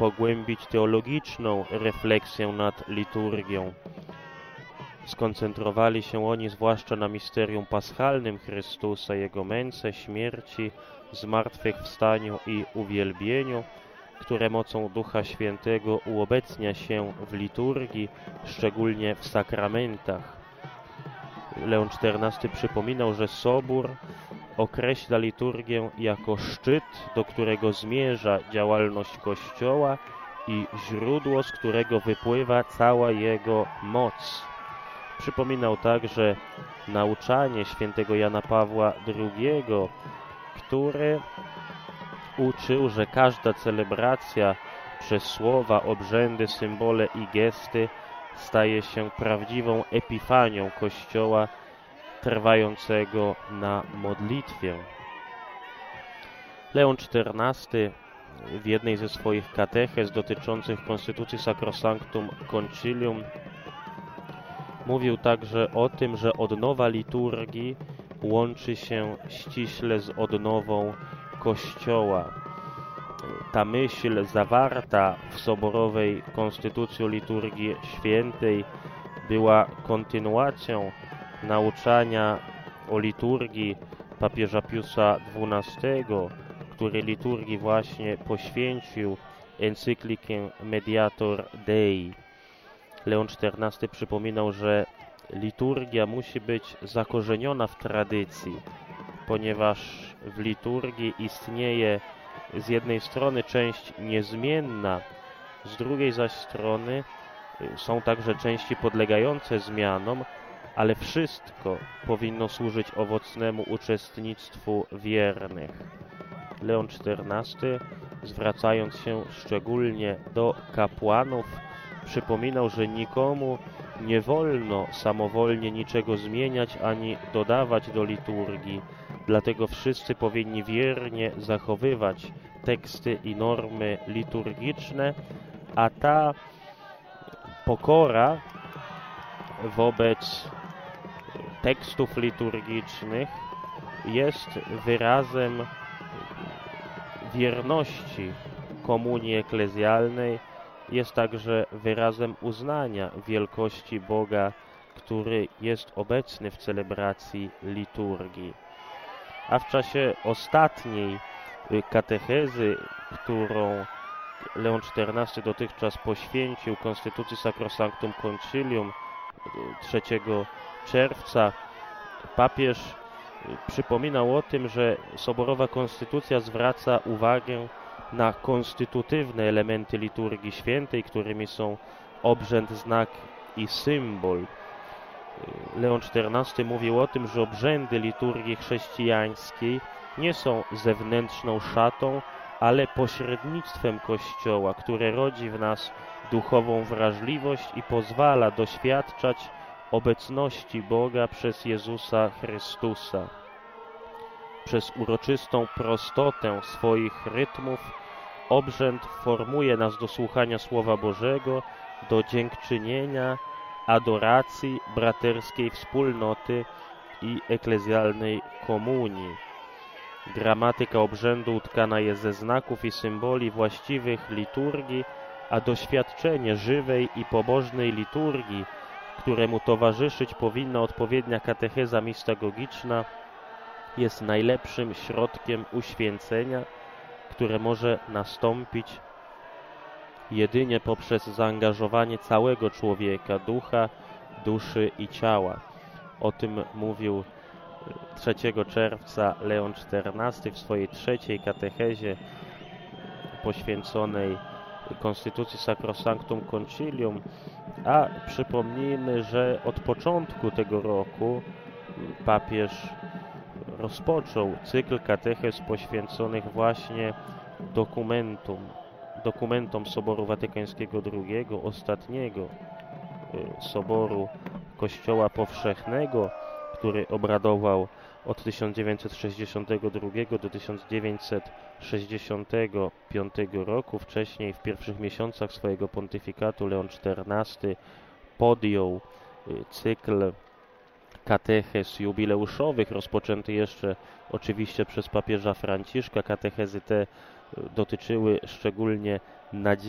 pogłębić teologiczną refleksję nad liturgią. Skoncentrowali się oni zwłaszcza na misterium paschalnym Chrystusa, Jego męce, śmierci, zmartwychwstaniu i uwielbieniu, które mocą Ducha Świętego uobecnia się w liturgii, szczególnie w sakramentach. Leon XIV przypominał, że Sobór określa liturgię jako szczyt, do którego zmierza działalność Kościoła i źródło, z którego wypływa cała jego moc. Przypominał także nauczanie świętego Jana Pawła II, który uczył, że każda celebracja przez słowa, obrzędy, symbole i gesty staje się prawdziwą epifanią Kościoła trwającego na modlitwie. Leon XIV w jednej ze swoich katechez dotyczących konstytucji Sacrosanctum Concilium mówił także o tym, że odnowa liturgii łączy się ściśle z odnową Kościoła. Ta myśl zawarta w soborowej konstytucji liturgii świętej była kontynuacją nauczania o liturgii papieża Piusa XII, który liturgii właśnie poświęcił encyklikę Mediator Dei. Leon XIV przypominał, że liturgia musi być zakorzeniona w tradycji, ponieważ w liturgii istnieje z jednej strony część niezmienna, z drugiej zaś strony są także części podlegające zmianom, ale wszystko powinno służyć owocnemu uczestnictwu wiernych. Leon XIV, zwracając się szczególnie do kapłanów, przypominał, że nikomu nie wolno samowolnie niczego zmieniać ani dodawać do liturgii, dlatego wszyscy powinni wiernie zachowywać teksty i normy liturgiczne, a ta pokora wobec tekstów liturgicznych jest wyrazem wierności komunii eklezjalnej, jest także wyrazem uznania wielkości Boga, który jest obecny w celebracji liturgii. A w czasie ostatniej katechezy, którą Leon XIV dotychczas poświęcił konstytucji Sacrosanctum Concilium 3 czerwca, papież przypominał o tym, że soborowa konstytucja zwraca uwagę na konstytutywne elementy liturgii świętej, którymi są obrzęd, znak i symbol. Leon XIV mówił o tym, że obrzędy liturgii chrześcijańskiej nie są zewnętrzną szatą, ale pośrednictwem Kościoła, które rodzi w nas duchową wrażliwość i pozwala doświadczać obecności Boga przez Jezusa Chrystusa. Przez uroczystą prostotę swoich rytmów obrzęd formuje nas do słuchania Słowa Bożego, do dziękczynienia, adoracji, braterskiej wspólnoty i eklezjalnej komunii. Gramatyka obrzędu utkana jest ze znaków i symboli właściwych liturgii, a doświadczenie żywej i pobożnej liturgii, któremu towarzyszyć powinna odpowiednia katecheza mistagogiczna, jest najlepszym środkiem uświęcenia, które może nastąpić jedynie poprzez zaangażowanie całego człowieka, ducha, duszy i ciała. O tym mówił 3 czerwca Leon XIV w swojej trzeciej katechezie poświęconej konstytucji Sacrosanctum Concilium, a przypomnijmy, że od początku tego roku papież rozpoczął cykl katechez poświęconych właśnie dokumentom Soboru Watykańskiego II, ostatniego Soboru Kościoła Powszechnego, który obradował od 1962 do 1965 roku. Wcześniej, w pierwszych miesiącach swojego pontyfikatu, Leon XIV podjął cykl katechez jubileuszowych, rozpoczęty jeszcze oczywiście przez papieża Franciszka. Katechezy te dotyczyły szczególnie nadziei